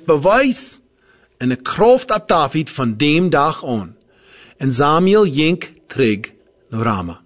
bewijs en de kracht op David van dem dag aan. En Samuel ging terug naar Rama.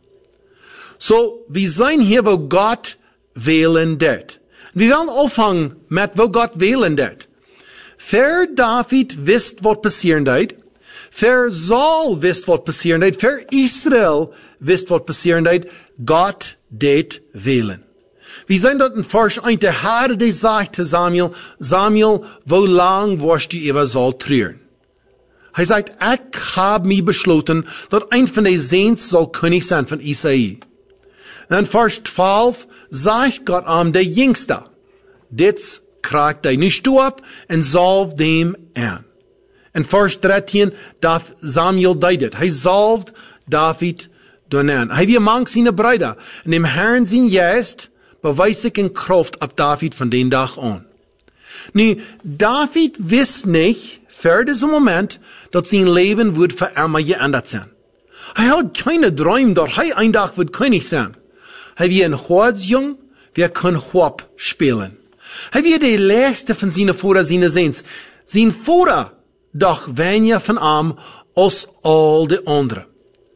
So, we zijn hier wo God wählen deed. We willen afhangen met wo God wählen deed. Ver David wist wat passeren deed. Ver Saul wist wat passeren deed. Ver Israel wist wat passeren deed. God deed wählen. We zijn dat in vers 1. De Herr, die sagt zu Samuel, Samuel, wo lang wirst du über Saul treuren? Hij sagt, ik heb mij besloten, dat een van de Seens zal König zijn van Israël. En in vers 12 sagt Gott am de jüngste, dit krijgt hij niet op en zalft dem aan. In vers 13 darf Samuel dit. Hij zalft David doen aan. Hij weer mank zijn bruider. En dem Herrn zijn geest bewijs ik een kracht op David van den dag aan. Nu, David wist niet, voor deze moment, dat zijn leven wordt voor immer geändert zijn. Hij had keine droom dat hij een dag wordt koning zijn. Hij wie een Godsjong, wie kon Hop spelen. Hij wie de leegste van zijn voeder zijn Seens. Zijn voeder doch weniger van hem als al de anderen.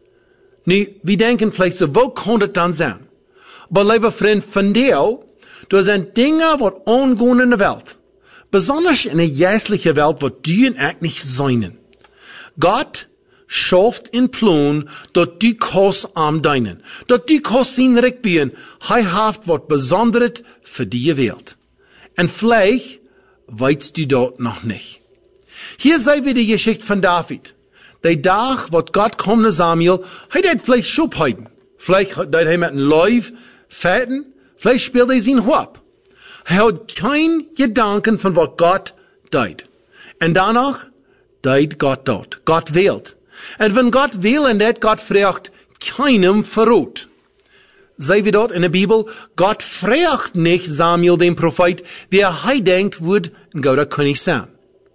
Nu, we denken vielleicht so, wo kon het dan zijn? Maar lieve vriend, van jou, er zijn dingen wat ongaan in de wereld. Besonders in de geistliche Welt, wat du en ik niet zijn. Gott schafft in Plan, dat du kannst am deinen. Dat du kannst zijn rijk bieden. Hij heeft wat Besonderes für die Welt. En vielleicht weißt du dat noch nicht. Hier sei wieder die Geschichte von David. Der Tag, wat Gott kommt nach Samuel, hij deed vielleicht Schubheiden. Vielleicht deed hij met een Läuf fäten. Vielleicht spielt er sein Hop. Hij had kein Gedanken von wat Gott deed. En danach deed Gott dort. Gott wählt. En wenn Gott wählen deed, Gott fragt keinem verrot. Sei wir dort in der Bibel, Gott fragt nicht Samuel, den Prophet, wer hij denkt, wird ein guter König sein.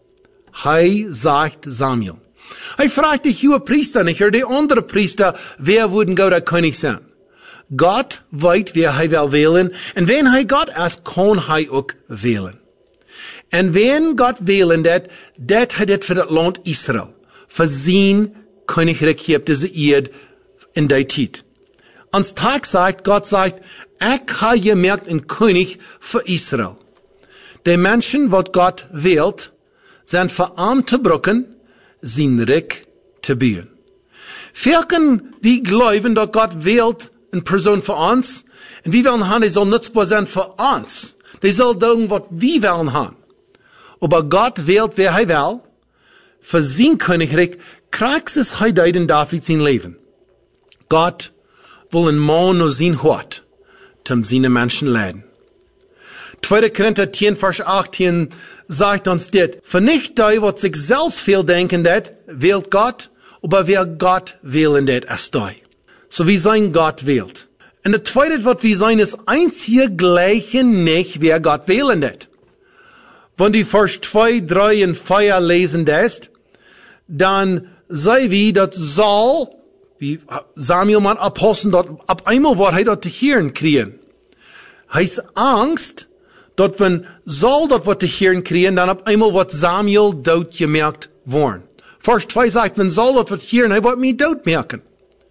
Hij sagt Samuel. Hij fragt die hohe Priester nicht, oder die andere Priester, wer wird ein guter König sein. Gott weet wer hij wil wählen, en wenn hij Gott ist, kann hij ook wählen. En wenn Gott wählen dat hij dit für das Land Israel, für sein Königreich hier auf diese Erde in der Zeit. Ans Tag sagt, Gott sagt, ich habe gemerkt ein König für Israel. Die Menschen, wat Gott wählt, sind für arm zu brücken, sein Reich zu bauen. Vielken, die glauben, dass Gott wählt eine Person für uns, und wir wollen haben, die soll nutzbar sein für uns. Die soll tun, was wir wollen haben. Aber Gott wählt, wer er will, für sein Königreich, kriegt es heute in David sein Leben. Gott will ein Mann nur sein Hort, zum seine Menschen leiden. 2. Korinther 10, Vers 18 sagt uns dit, für nicht die, was sich selbst viel denken det, wählt Gott, aber wer Gott wählen det, ist die. So wie sein Gott wählt. Und das zweite, was wir sein, ist eins hier gleiche nicht, wer Gott wählen det. Wenn die Vers 2, 3 und 4 lesen das, dann sei wie, dass Saul, wie Samuel mal Apostel dort, ab einmal wird er dort zu hören kriegen. Heißt Angst, dass wenn Saul dort wird zu hören kriegen, dann ab einmal wird Samuel dort gemerkt worden. Vers 2 sagt, wenn Saul dort wird hören, er wird mich dort merken.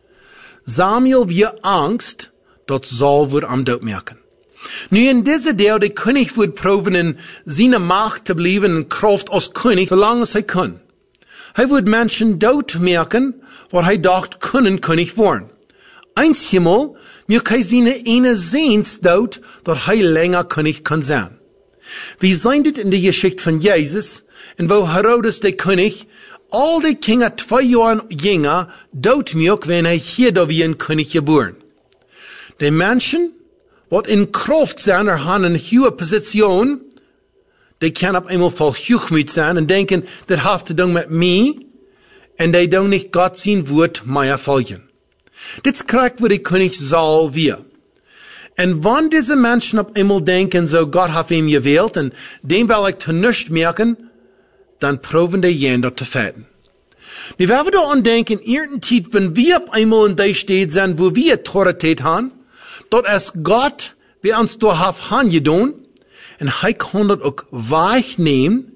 Samuel wird Angst, dass Saul wird am dort merken. Nu in deze deel, de König wird proben in seine Macht zu bleiben und Kraft als König, solange er kann. Hij wird Menschen dort merken, wat hij dacht können König worden. Einmal, mir kann seine eine Sehnsucht dort, dass hij länger König kann sein. Wir sehen dit in der Geschichte von Jesus, in wo Herodes der König, all die Kinder 2 Jahre jünger, dort merkt, wenn er hier da wie ein König geboren. Die Menschen, wat in Kraft zijn, haben eine hohe Position, die kann op einmal voll Hochmut sein und denken, das hat zu tun mit mir, und die doen nicht Gott sein Wort mehr folgen. Das kriegt, wo der König Saul wir. Und wenn diese Menschen op einmal denken, so Gott hat ihn gewählt, und dem will ich zu nichts merken, dann proben die jeder zu fäten. Nu, wenn wir da an denken, irgendeine Zeit, wenn wir op einmal in der Stadt sind, wo wir Autorität haben, dat es Gott, wie uns da hat angedaan, en hij kon dat ook wegnemen,